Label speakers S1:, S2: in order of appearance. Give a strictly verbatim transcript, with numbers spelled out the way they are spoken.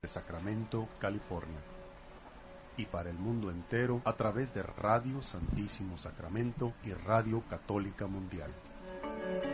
S1: Sacramento, California, y para el mundo entero a través de Radio Santísimo Sacramento y Radio Católica Mundial.